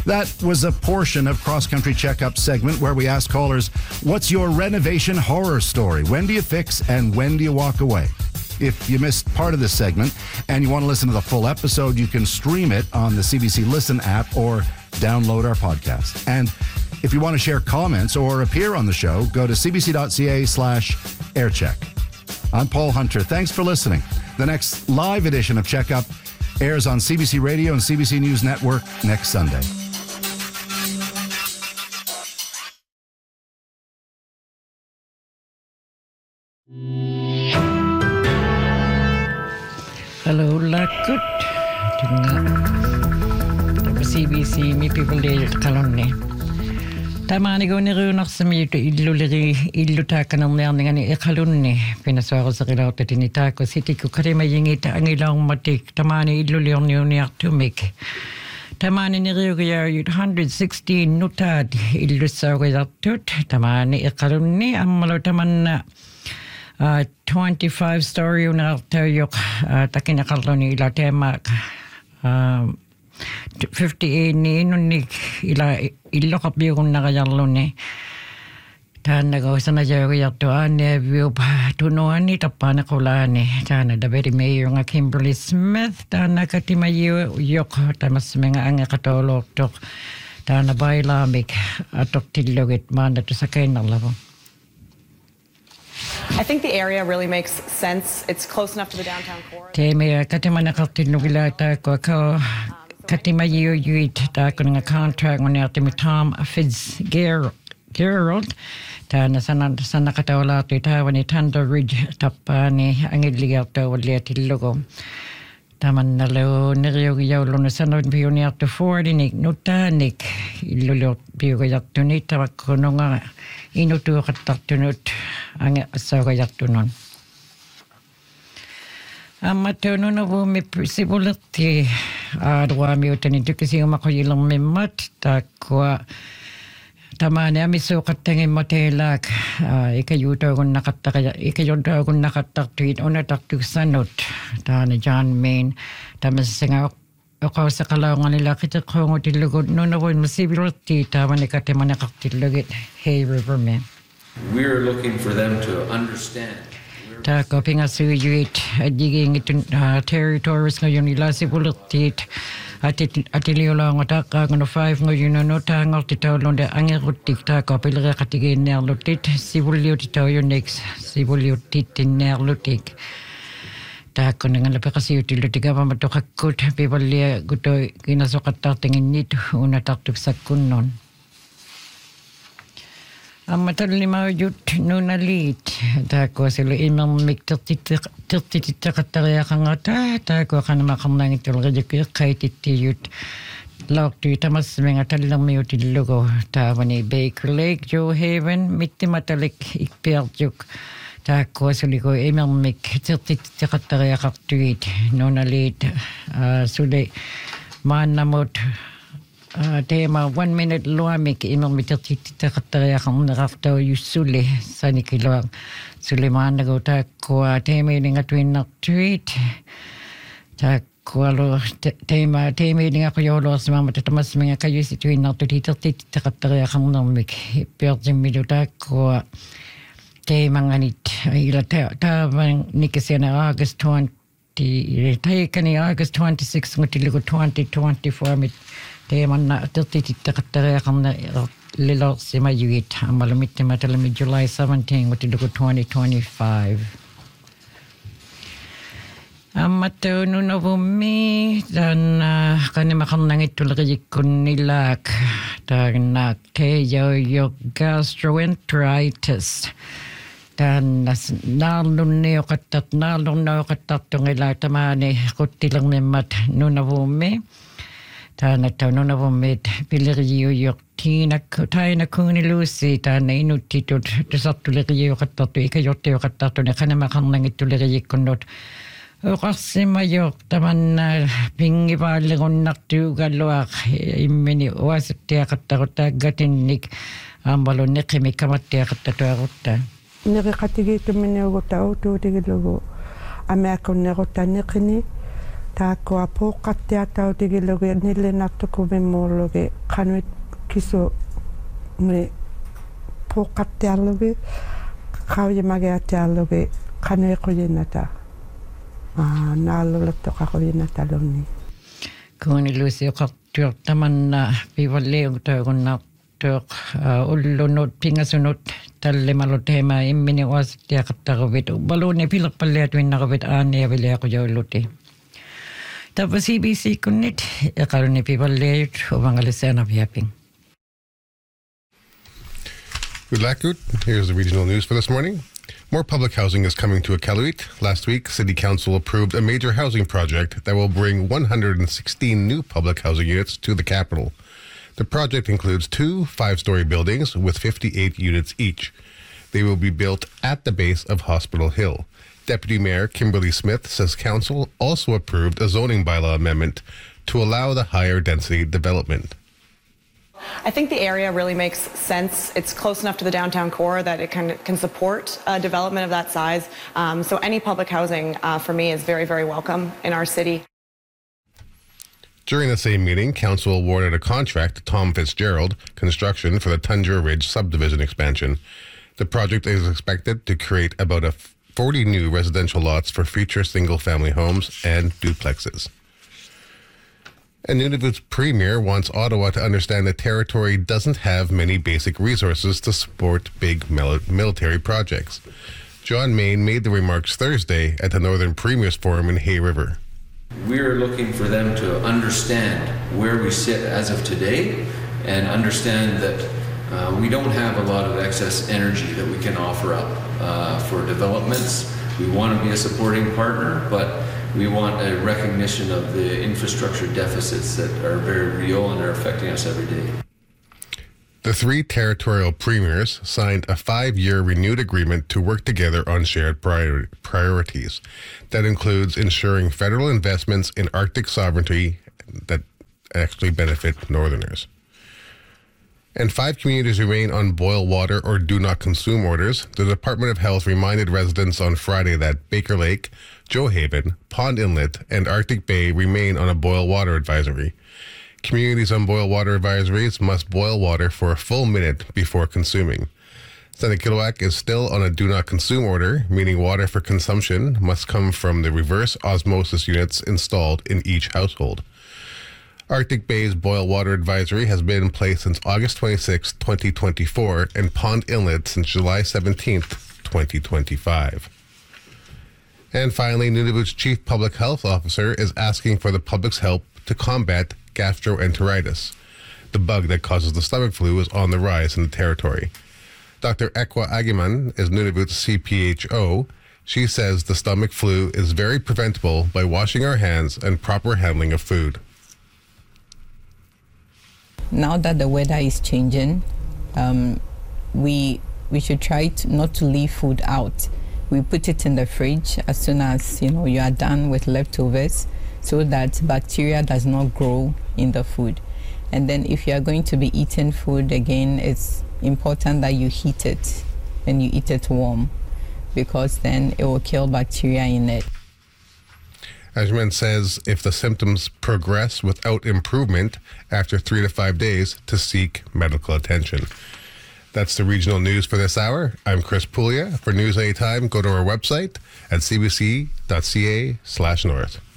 That was a portion of Cross Country Checkup segment where we ask callers, what's your renovation horror story? When do you fix and when do you walk away? If you missed part of this segment and you want to listen to the full episode, you can stream it on the CBC Listen app or download our podcast. And if you want to share comments or appear on the show, go to cbc.ca/aircheck. I'm Paul Hunter. Thanks for listening. The next live edition of Checkup airs on CBC Radio and CBC News Network next Sunday. Hello, Lakut. CBC, mi people de Kalonne. Tamani go niruunarsamiyutu illutaakanarniarningani iqalunni pinasuarusaqilauta tinitaako sitiku karimayingita angilaummatik tamani illuliorniuniartumik tamani niriugiyaayut 116 nutaat illussauriartut tamani iqalunni ammalu tamanna 25 story unartayuq takinaqarluni ila teemaak 58 nunnik ila illoqapiugunnaqajarluni taannago sanajariartu aaneaviup tunuani tappaanaqulaani taana Deputy Mayor Kimberly Smith taannakatimayu yoq tamasmenga angeqatoolortoq taana bailaamik atortillugit maanatusakainnarlavu. I think the area really makes sense. It's close enough to the downtown core. Teemea katimanaqartinnugilaataa ko katimayu yuit taakunanga contract ngoniartimi Tom Fitzgerald taana sanaqataulaartu taawani Thunder Ridge tappaani angilliartuawalliatillugu tamannalu niriugiyaulunu sanun piuniartu fordinik nutaanik illuluort piugajartuni tavakkununga inutuuqattartunut ange assaugajartunun ammatununavumi sibulerti aaduamiutani tukisiumaqoyilermimmat taakkua tamani amisuuqattangimmatelaak ikayutaugunnaqattuit unatartuksanut taana John Main tamassinga oqaussaqalaunganilaqiteqquungutillugut nunavun masibilerti taavanikatimanaqartillugit Hay Rivermen. We're looking for them to understand. Taako pingasuyuit adjigingitun territories ngayon ilasibulertiit atiliulaangotaqqaangunu 5 ngayununu taangortitaulunde angeruttik taako pilreqatigiinneerlutit sivuliutitauyunniks sivuliuttittinneerlutik taako nangalapekasiutillutikavamatoqakkut pivallia guto kinasoqattartinginnit unatartuksakkunnun ammatallimaujut nunalit taako silu imermik tertitittaqattariaqangata taako qanamaqarnaangitulrijukiqqaitittiyut laortui tamasmenga tallermiutillugu taavani Baker Lake Joe Haven mittimatalik ikpiarjuk taako suliku imermik tertitittaqattariaqartuit nunalit suli maannamut teema 1 minute luamik imermittertitaqattariaqarnerartau yussuli sanikiluaq sulimaannagu taakkua teemiilingattuinnartuit taakkualu teemiilingaqujoluarsimaamata tamasmenga kayusituinnartut hitertitaqattariaqarnermik ippiartimmilu taakkua teemanganit ila taavan nikisiana August 20 taikani August 26 ngutillugu 2024 mit teemanna tertitittaqattariaqarna lilorsimayuit ammalumittimatalami July 17 ngutillugu 2025 ammattuununavummi taanna qanimaqarnangittulerijikkunnilaak taannaak teeyoyok gastroenteritis taannas naarlunniuqattartungila tamaani quttilermimmat nunavummi taanattuununavummit pileriujok tainakuuniluussi taana inuttitut tusartuleriuqattartu ikajortiuqattartuni qanimaqarnangittulerijikkunnut uqarsimajoq tamanna pingivaallerunnartuugalluaq immini uasuttiaqattaruttaaggatinnik aambalunneqimi kamattiaqattatuarutta neqatigiitumminuugutautuutigilugu amaakkunnequttanneqini Tākua pōkate atau tiki loge nile natuku me mō loge kanui kiso me pōkate aloge kauye mage ate aloge kanui koye nata. Nā lola toka koye nata loni. Kuni lusi o kaktiok taman na piwale o tayo tok ulunod pingasunod talle malotema immini was dia katakawit balone pilak palet win nakawit ani abili ako jawluti tapos CBC kunit karon ni piwale o mangalisana biaping. Good luck. Here's the regional news for this morning. More public housing is coming to Iqaluit. Last week, City Council approved a major housing project that will bring 116 new public housing units to the capital. The project includes 2 5-story buildings with 58 units each. They will be built at the base of Hospital Hill. Deputy Mayor Kimberly Smith says Council also approved a zoning bylaw amendment to allow the higher density development. I think the area really makes sense. It's close enough to the downtown core that it can support development of that size. So any public housing for me is very, very welcome in our city. During the same meeting, Council awarded a contract to Tom Fitzgerald Construction for the Tundra Ridge subdivision expansion. The project is expected to create about 40 new residential lots for future single-family homes and duplexes. And Nunavut's premier wants Ottawa to understand the territory doesn't have many basic resources to support big military projects. John Main made the remarks Thursday at the Northern Premiers Forum in Hay River. We're looking for them to understand where we sit as of today and understand that we don't have a lot of excess energy that we can offer up for developments. We want to be a supporting partner, but we want a recognition of the infrastructure deficits that are very real and are affecting us every day. The 3 territorial premiers signed a 5-year renewed agreement to work together on shared priorities. That includes ensuring federal investments in Arctic sovereignty that actually benefit Northerners. And 5 communities remain on boil water or do not consume orders. The Department of Health reminded residents on Friday that Baker Lake, Joe Haven, Pond Inlet, and Arctic Bay remain on a boil water advisory. Communities on boil water advisories must boil water for a full minute before consuming. Senekilwak is still on a do not consume order, meaning water for consumption must come from the reverse osmosis units installed in each household. Arctic Bay's boil water advisory has been in place since August 26, 2024, and Pond Inlet since July 17, 2025. And finally, Nunavut's Chief Public Health Officer is asking for the public's help to combat gastroenteritis. The bug that causes the stomach flu is on the rise in the territory. Dr. Ekwa Agiman is Nunavut's CPHO. She says the stomach flu is very preventable by washing our hands and proper handling of food. Now that the weather is changing, we should try not to leave food out. We put it in the fridge as soon as you are done with leftovers, so that bacteria does not grow in the food. And then if you are going to be eating food again, it's important that you heat it and you eat it warm, because then it will kill bacteria in it. Ajman says if the symptoms progress without improvement after 3 to 5 days, to seek medical attention. That's the regional news for this hour. I'm Chris Puglia. For News Anytime, go to our website at cbc.ca/north.